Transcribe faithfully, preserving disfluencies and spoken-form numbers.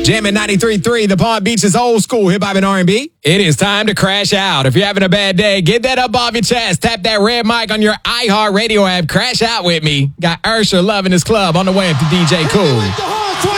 Jamming ninety-three point three, the Palm Beach's old school hip-hop and R and B. It is time to crash out. If you're having a bad day, get that up off your chest. Tap that red mic on your iHeartRadio app. Crash out with me. Got Usher loving his club on the way up to D J Cool.